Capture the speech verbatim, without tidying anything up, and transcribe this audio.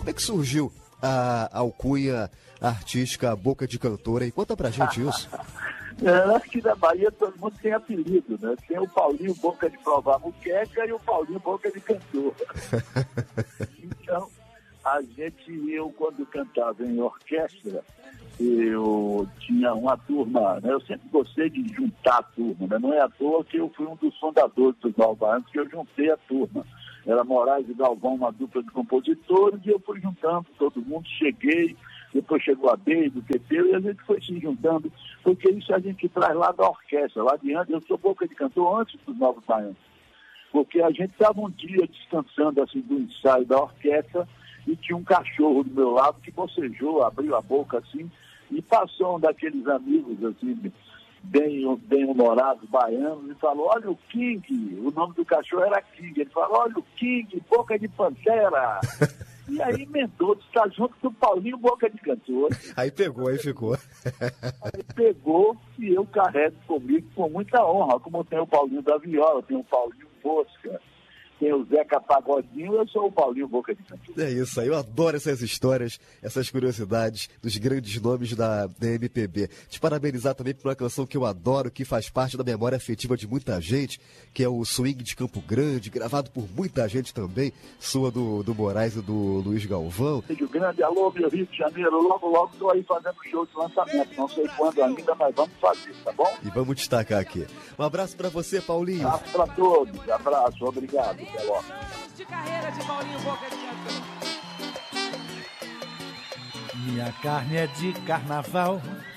Como é que surgiu a alcunha artística Boca de Cantor? E conta pra gente isso. É, acho que na Bahia todo mundo tem apelido, né? Tem o Paulinho Boca de Provar Muqueca e o Paulinho Boca de Cantor. Então, a gente, eu quando cantava em orquestra, eu tinha uma turma, né? Eu sempre gostei de juntar a turma, né? Não é à toa que eu fui um dos fundadores dos Galvães, que eu juntei a turma. Era Moraes e Galvão, uma dupla de compositores, e eu fui juntando todo mundo, cheguei, depois chegou a B do P P, e a gente foi se juntando, porque isso a gente traz lá da orquestra, lá adiante. Eu sou Boca de Cantor antes dos Novos Baianos, porque a gente estava um dia descansando assim do ensaio da orquestra, e tinha um cachorro do meu lado que bocejou, abriu a boca assim, e passou um daqueles amigos assim, bem, bem humorados, baianos, e falou: olha o King, o nome do cachorro era King, ele falou: olha o King, Boca de Pantera. E aí emendou, está junto com o Paulinho Boca de Cantor. Aí pegou, aí ficou. Aí pegou e eu carrego comigo com muita honra, como tem o Paulinho da Viola, tem o Paulinho Mosca, tem o Zeca Pagodinho, eu sou o Paulinho Boca de Cantor. É isso aí, eu adoro essas histórias, essas curiosidades dos grandes nomes da, da M P B. Te parabenizar também por uma canção que eu adoro, que faz parte da memória afetiva de muita gente, que é o Swing de Campo Grande, gravado por muita gente também, sua do, do Moraes e do Luiz Galvão. Rio Grande, alô, meu Rio de Janeiro, logo, logo estou aí fazendo show de lançamento, não sei quando ainda, mas vamos fazer, tá bom? E vamos destacar aqui. Um abraço pra você, Paulinho. Abraço pra todos, abraço, obrigado. Até logo. De carreira de Paulinho Boca de Cantor. Minha carne é de carnaval,